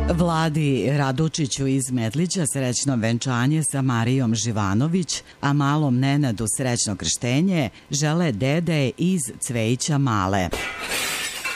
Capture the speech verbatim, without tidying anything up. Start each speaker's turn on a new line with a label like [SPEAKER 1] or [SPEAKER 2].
[SPEAKER 1] Vladi Radučiću iz Metlića srećno venčanje sa Marijom Živanović, a malom Nenadu srećno krštenje žele dede iz Cvejića Male.